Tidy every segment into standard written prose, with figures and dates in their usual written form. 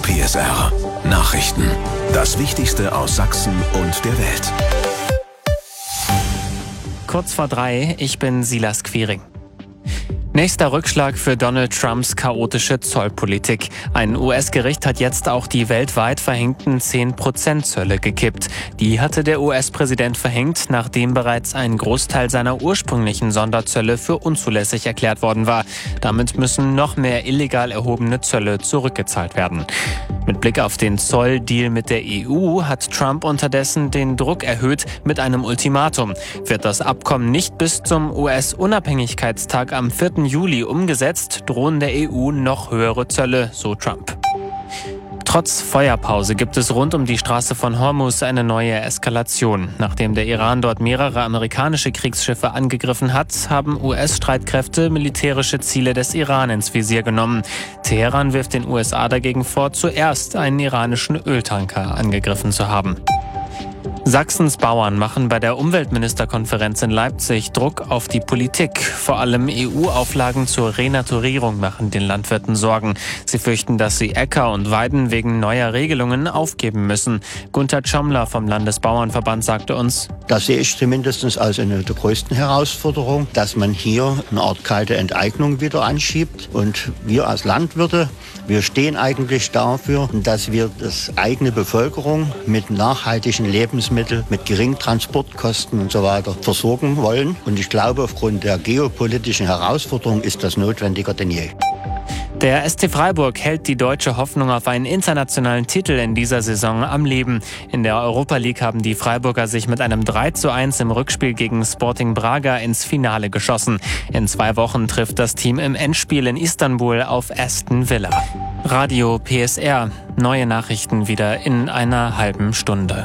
PSR Nachrichten. Das Wichtigste aus Sachsen und der Welt. Kurz vor 3, ich bin Silas Quiring. Nächster Rückschlag für Donald Trumps chaotische Zollpolitik. Ein US-Gericht hat jetzt auch die weltweit verhängten 10% Zölle gekippt. Die hatte der US-Präsident verhängt, nachdem bereits ein Großteil seiner ursprünglichen Sonderzölle für unzulässig erklärt worden war. Damit müssen noch mehr illegal erhobene Zölle zurückgezahlt werden. Mit Blick auf den Zolldeal mit der EU hat Trump unterdessen den Druck erhöht mit einem Ultimatum. Wird das Abkommen nicht bis zum US-Unabhängigkeitstag am 4. Juli umgesetzt, drohen der EU noch höhere Zölle, so Trump. Trotz Feuerpause gibt es rund um die Straße von Hormuz eine neue Eskalation. Nachdem der Iran dort mehrere amerikanische Kriegsschiffe angegriffen hat, haben US-Streitkräfte militärische Ziele des Iran ins Visier genommen. Teheran wirft den USA dagegen vor, zuerst einen iranischen Öltanker angegriffen zu haben. Sachsens Bauern machen bei der Umweltministerkonferenz in Leipzig Druck auf die Politik. Vor allem EU-Auflagen zur Renaturierung machen den Landwirten Sorgen. Sie fürchten, dass sie Äcker und Weiden wegen neuer Regelungen aufgeben müssen. Gunther Tschommler vom Landesbauernverband sagte uns: Das sehe ich zumindest als eine der größten Herausforderungen, dass man hier eine Art kalte Enteignung wieder anschiebt. Und wir als Landwirte, wir stehen eigentlich dafür, dass wir das eigene Bevölkerung mit nachhaltigen Lebensmitteln, mit geringen Transportkosten und so weiter versorgen wollen. Und ich glaube, aufgrund der geopolitischen Herausforderung ist das notwendiger denn je. Der SC Freiburg hält die deutsche Hoffnung auf einen internationalen Titel in dieser Saison am Leben. In der Europa League haben die Freiburger sich mit einem 3:1 im Rückspiel gegen Sporting Braga ins Finale geschossen. In 2 Wochen trifft das Team im Endspiel in Istanbul auf Aston Villa. Radio PSR. Neue Nachrichten wieder in einer halben Stunde.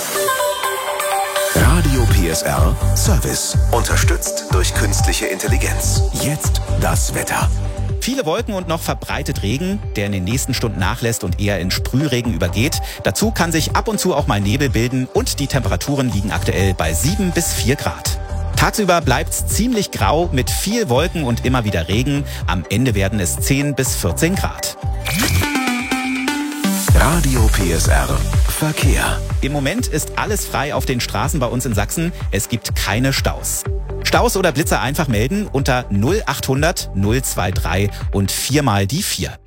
Radio PSR Service. Unterstützt durch künstliche Intelligenz. Jetzt das Wetter. Viele Wolken und noch verbreitet Regen, der in den nächsten Stunden nachlässt und eher in Sprühregen übergeht. Dazu kann sich ab und zu auch mal Nebel bilden und die Temperaturen liegen aktuell bei 7 bis 4 Grad. Tagsüber bleibt's ziemlich grau mit viel Wolken und immer wieder Regen. Am Ende werden es 10 bis 14 Grad. Radio PSR Verkehr. Im Moment ist alles frei auf den Straßen bei uns in Sachsen. Es gibt keine Staus. Staus oder Blitzer einfach melden unter 0800 023 und 4 mal die 4.